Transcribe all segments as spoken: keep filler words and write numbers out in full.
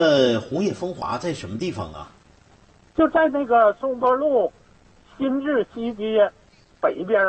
呃，红叶风华在什么地方啊？ 就在那个松坡路新治西街北边。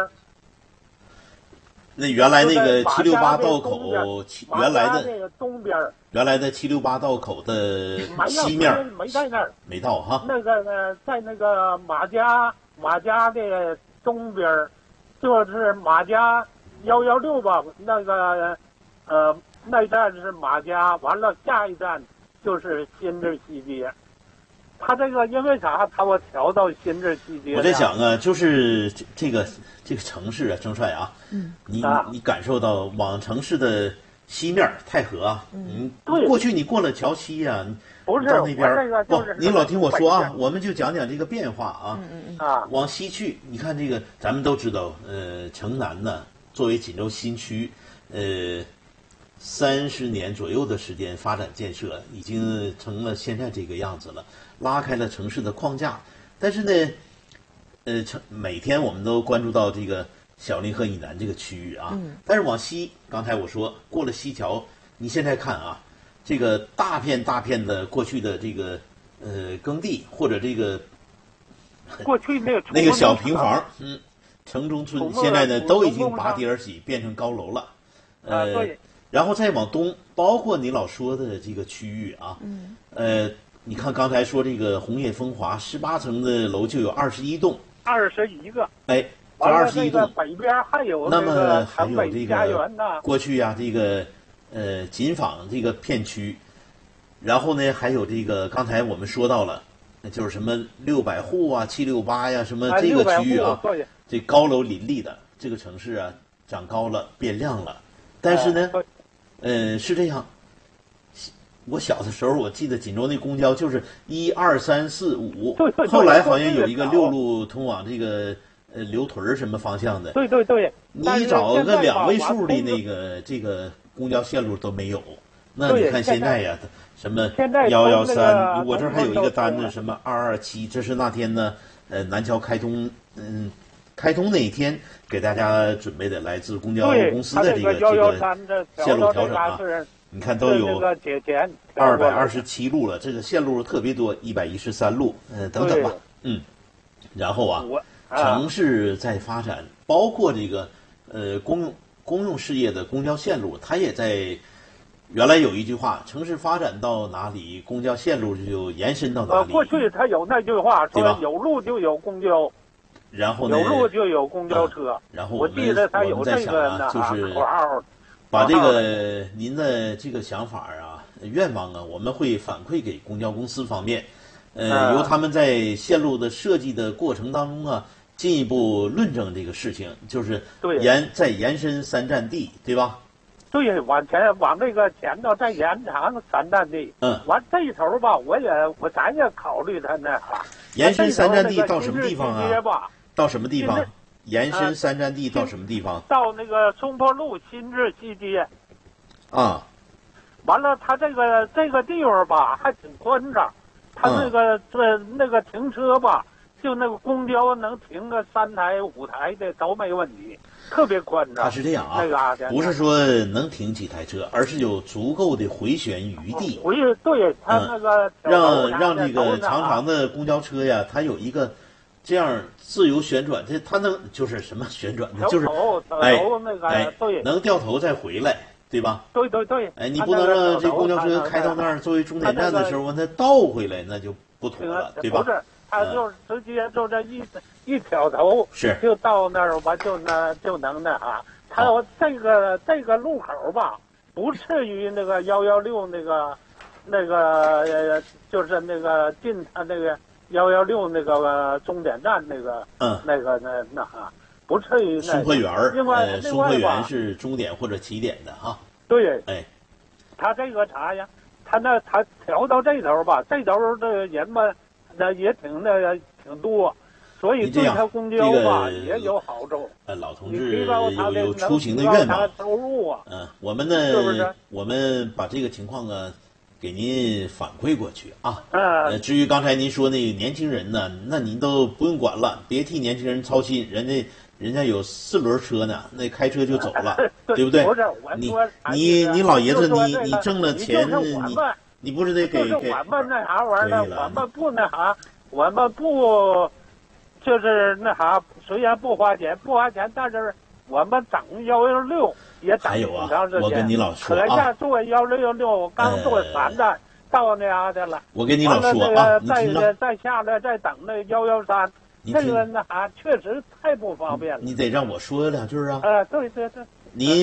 那原来那个七六八道口，原来的那个东边， 原来的七六八道口的西面没在那儿， 没到哈。 那个呢，在那个马家马家的东边，就是马家幺幺六吧，那个呃那一站是马家，完了下一站就是新治西街。他这个因为啥？他我调到新治西街。 我在想啊，就是这这个这个城市啊，郑帅啊，嗯，你你感受到往城市的西面太和啊，嗯， 对， 过去你过了桥西啊， 不是到那边这个就是不，您老听我说啊，我们就讲讲这个变化啊， 嗯嗯啊， 往西去，你看这个，咱们都知道，呃，城南呢，作为锦州新区，呃。三十年左右的时间发展建设，已经成了现在这个样子了，拉开了城市的框架。但是呢，呃，城每天我们都关注到这个小凌河以南这个区域啊。嗯。但是往西，刚才我说过了西桥，你现在看啊，这个大片大片的过去的这个呃耕地或者这个过去那个那个小平房，嗯，城中村现在呢都已经拔地而起，变成高楼了。 呃，对。 然后再往东，包括你老说的这个区域啊，嗯，呃，你看刚才说这个红叶风华，十八层的楼就有二十一栋， 二十一个， 哎，这二十一栋， 北边还有那么还有这个过去啊，这个呃锦坊这个片区，然后呢还有这个刚才我们说到了，那就是什么六百户啊、七六八呀，什么这个区域啊，这高楼林立的这个城市啊，长高了，变亮了，但是呢。嗯，是这样。我小的时候，我记得锦州那公交就是一二三四五，后来好像有一个六路通往这个呃刘屯什么方向的。 对对对。 你找个两位数的那个这个公交线路都没有。那你看现在呀，什么幺幺三，我这儿还有一个单子，什么二二七，这是那天呢，呃，南桥开通，嗯。开通那一天给大家准备的来自公交公司的这个这个线路调整啊，你看都有二百二十七路了，这个线路特别多，一百一十三路，嗯、呃，等等吧，嗯，然后啊，城市在发展，包括这个呃公用公用事业的公交线路，它也在。原来有一句话，城市发展到哪里，公交线路就延伸到哪里。 呃，过去它有那句话说，有路就有公交。 然后呢， 有路就有公交车。 嗯、然后我记得他有这个呢， 就是口号， 把这个您的这个想法啊、愿望啊，我们会反馈给公交公司方面，呃，由他们在线路的设计的过程当中啊，进一步论证这个事情，就是延再延伸三站地，对吧？ 对，往前往那个前头再延长三站地。 嗯， 完这一头吧，我也我咱也考虑他那延伸三站地到什么地方啊？到什么地方？延伸三站地到什么地方？ 到那个松坡路新治西街。 啊， 完了，他这个这个地方吧还挺宽敞，他那个这、嗯、那个停车吧，就那个公交能停个三台五台的都没问题，特别宽敞。 它是这样啊， 那个不是说能停几台车，而是有足够的回旋余地。 回对，他那个、 嗯、让让这个长长的公交车呀，它有一个。这样自由旋转，这它能就是什么旋转呢？就是哎哎，能掉头再回来，对吧？ 对对对。 哎，你不能让这公交车开到那儿作为终点站的时候，它倒回来，那就不妥了，对吧？ 不是，它就直接就这一一挑头， 是就到那儿吧，就那就能那啊。它这个这个路口吧，不至于那个幺幺六那个那个就是那个进它那个。幺幺六那个终点站那个， 嗯， 那个那那哈，不至于那。 松坡园另外， 呃，松坡园是终点或者起点的哈。 对， 哎， 他这个啥呀？他那他调到这头吧，这头的人吧，那也挺那挺多，所以对他公交吧、 这个、 也有好处。 呃，老同志有有出行的愿望， 收入啊。 嗯，我们呢， 是不是？ 我们把这个情况呢。给您反馈过去啊。 嗯。 呃，至于刚才您说那年轻人呢，那您都不用管了，别替年轻人操心，人家人家有四轮车呢，那开车就走了，对不对？ 不是，我你你你老爷子，你你挣了钱，你你不是得给？ 就是我们那啥玩意儿，我们不那啥，我们不就是那啥，虽然不花钱，不花钱，但是我们等幺幺六也等挺长时间。 我跟你老说可下做幺六六刚做三站。到那啥的了， 我跟你老说啊，你听再再下来再等那幺幺三，那个那啥确实太不方便了。 你得让我说两句啊。 呃，对对对。 你。